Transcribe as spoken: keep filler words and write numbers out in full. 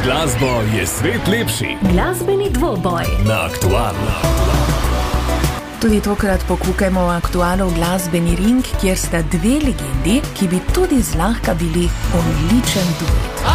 glasbo je svet lepši. Glasbeni dvoboj Na Aktualu. Tudi tokrat pokukajmo v Aktualu glasbeni ring, kjer sta dve legendi, ki bi tudi zlahka bili odličen duet.